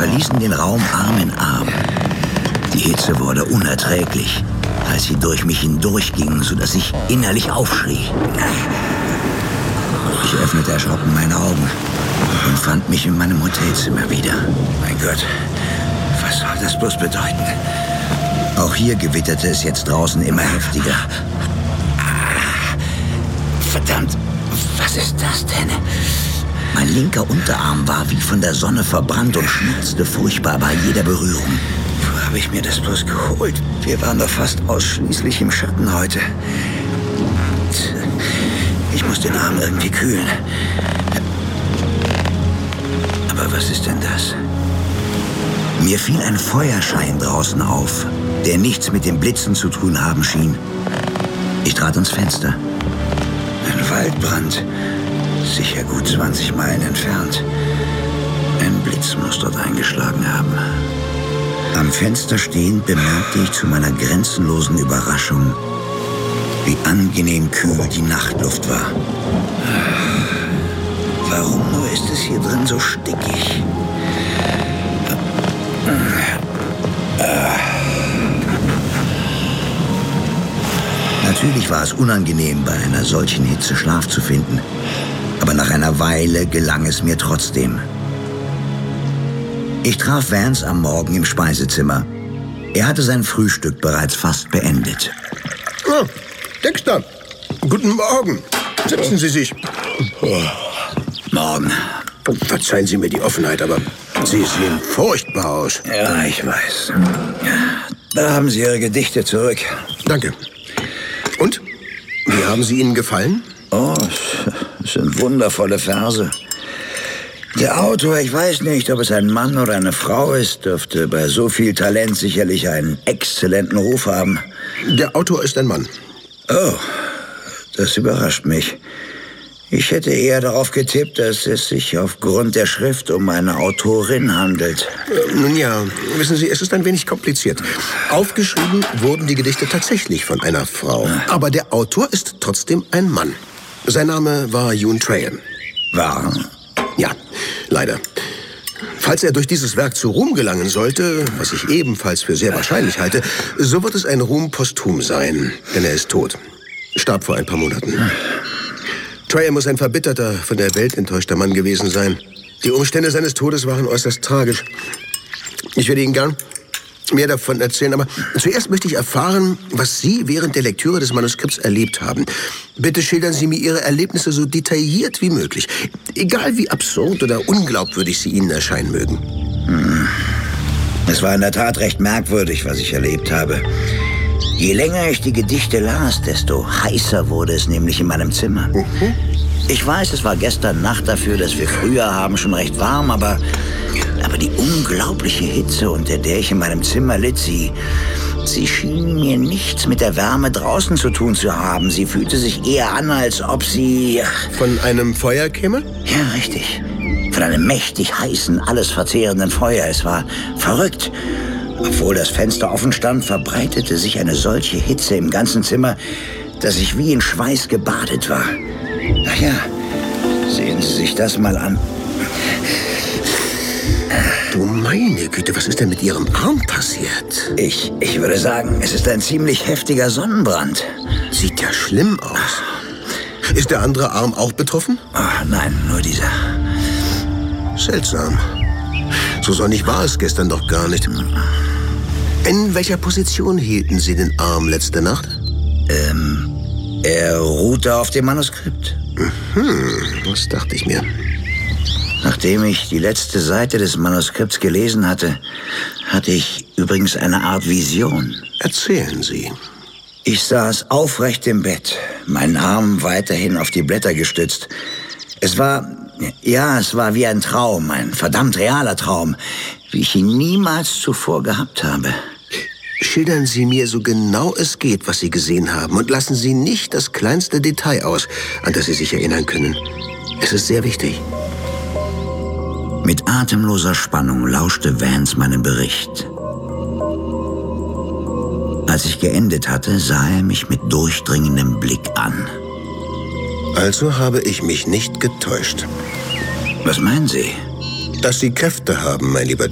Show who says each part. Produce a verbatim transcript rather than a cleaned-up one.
Speaker 1: verließen den Raum Arm in Arm. Die Hitze wurde unerträglich, als sie durch mich hindurchgingen, sodass ich innerlich aufschrie. Ich öffnete erschrocken meine Augen und fand mich in meinem Hotelzimmer wieder. Mein Gott, was soll das bloß bedeuten? Auch hier gewitterte es jetzt draußen immer heftiger. Verdammt, was ist das denn? Mein linker Unterarm war wie von der Sonne verbrannt und schmerzte furchtbar bei jeder Berührung. Wo habe ich mir das bloß geholt? Wir waren doch fast ausschließlich im Schatten heute. Ich muss den Arm irgendwie kühlen. Aber was ist denn das? Mir fiel ein Feuerschein draußen auf, der nichts mit den Blitzen zu tun haben schien. Ich trat ans Fenster. Ein Waldbrand, sicher gut zwanzig Meilen entfernt. Ein Blitz muss dort eingeschlagen haben. Am Fenster stehend bemerkte ich zu meiner grenzenlosen Überraschung, wie angenehm kühl die Nachtluft war. Warum nur ist es hier drin so stickig? Natürlich war es unangenehm, bei einer solchen Hitze Schlaf zu finden. Aber nach einer Weile gelang es mir trotzdem. Ich traf Vance am Morgen im Speisezimmer. Er hatte sein Frühstück bereits fast beendet.
Speaker 2: Oh, Dexter, guten Morgen. Setzen Sie sich.
Speaker 1: Morgen.
Speaker 2: Verzeihen Sie mir die Offenheit, aber Sie sehen furchtbar aus.
Speaker 1: Ja, ich weiß. Da haben Sie Ihre Gedichte zurück.
Speaker 2: Danke. Und? Wie haben sie Ihnen gefallen?
Speaker 1: Oh, es sind wundervolle Verse. Der Autor, ich weiß nicht, ob es ein Mann oder eine Frau ist, dürfte bei so viel Talent sicherlich einen exzellenten Ruf haben.
Speaker 2: Der Autor ist ein Mann.
Speaker 1: Oh, das überrascht mich. Ich hätte eher darauf getippt, dass es sich aufgrund der Schrift um eine Autorin handelt.
Speaker 2: Äh, nun ja, wissen Sie, es ist ein wenig kompliziert. Aufgeschrieben wurden die Gedichte tatsächlich von einer Frau. Aber der Autor ist trotzdem ein Mann. Sein Name war Ewan Trahan.
Speaker 1: War?
Speaker 2: Ja, leider. Falls er durch dieses Werk zu Ruhm gelangen sollte, was ich ebenfalls für sehr wahrscheinlich halte, so wird es ein Ruhm posthum sein, denn er ist tot. Starb vor ein paar Monaten. Trahan muss ein verbitterter, von der Welt enttäuschter Mann gewesen sein. Die Umstände seines Todes waren äußerst tragisch. Ich würde Ihnen gern mehr davon erzählen, aber zuerst möchte ich erfahren, was Sie während der Lektüre des Manuskripts erlebt haben. Bitte schildern Sie mir Ihre Erlebnisse so detailliert wie möglich. Egal wie absurd oder unglaubwürdig sie Ihnen erscheinen mögen.
Speaker 1: Hm. Es war in der Tat recht merkwürdig, was ich erlebt habe. Je länger ich die Gedichte las, desto heißer wurde es nämlich in meinem Zimmer. Mhm. Ich weiß, es war gestern Nacht dafür, dass wir früher haben, schon recht warm, aber, aber die unglaubliche Hitze, unter der ich in meinem Zimmer litt, sie, sie schien mir nichts mit der Wärme draußen zu tun zu haben. Sie fühlte sich eher an, als ob sie...
Speaker 2: Von einem Feuer käme?
Speaker 1: Ja, richtig. Von einem mächtig heißen, alles verzehrenden Feuer. Es war verrückt. Obwohl das Fenster offen stand, verbreitete sich eine solche Hitze im ganzen Zimmer, dass ich wie in Schweiß gebadet war. Ach ja, sehen Sie sich das mal an.
Speaker 2: Du meine Güte, was ist denn mit Ihrem Arm passiert?
Speaker 1: Ich, ich würde sagen, es ist ein ziemlich heftiger Sonnenbrand.
Speaker 2: Sieht ja schlimm aus. Ist der andere Arm auch betroffen?
Speaker 1: Oh, nein, nur dieser.
Speaker 2: Seltsam. So sonnig war es gestern doch gar nicht. In welcher Position hielten Sie den Arm letzte Nacht?
Speaker 1: Ähm, er ruhte auf dem Manuskript.
Speaker 2: Mhm, das dachte ich mir.
Speaker 1: Nachdem ich die letzte Seite des Manuskripts gelesen hatte, hatte ich übrigens eine Art Vision.
Speaker 2: Erzählen Sie.
Speaker 1: Ich saß aufrecht im Bett, meinen Arm weiterhin auf die Blätter gestützt. Es war, ja, es war wie ein Traum, ein verdammt realer Traum, wie ich ihn niemals zuvor gehabt habe.
Speaker 2: Schildern Sie mir so genau es geht, was Sie gesehen haben, und lassen Sie nicht das kleinste Detail aus, an das Sie sich erinnern können. Es ist sehr wichtig.
Speaker 1: Mit atemloser Spannung lauschte Vance meinem Bericht. Als ich geendet hatte, sah er mich mit durchdringendem Blick an.
Speaker 2: Also habe ich mich nicht getäuscht.
Speaker 1: Was meinen Sie?
Speaker 2: Dass Sie Kräfte haben, mein lieber